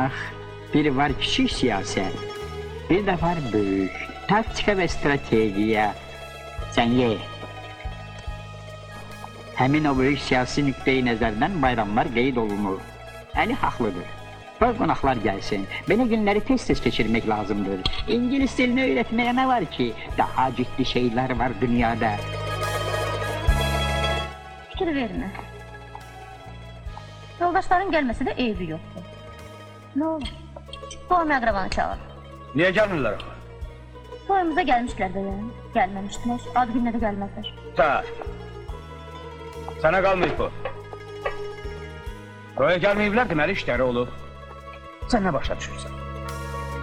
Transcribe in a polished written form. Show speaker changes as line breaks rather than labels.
danışmaq, bir var kiçik siyasət, bir də var böyük, taktika və strategiya. Sən ye. Həmin o böyük siyasi nüqteyi nəzərdən bayramlar qeyd olunur. Əli haqlıdır. Qoy qonaqlar gəlsin. Belə günləri tez-tez keçirmək lazımdır. İngilis dilini öyrətməyə nə var ki? Daha ciddi şeylər var dünyada.
Fikir vermə. Yoldaşların gəlməsə də eybi yoxdur. Nə olur? Doğum əqrabanı çağır.
Niyə gəlmirlər?
Toyumuza gəlmişlər də yəni. Gəlməmişdilər. Ad günlə də gəlməzlər.
Sənə qalmayıb bu. Toya gəlməyiblər, deməli işləri olub. Sən nə başa düşürsən?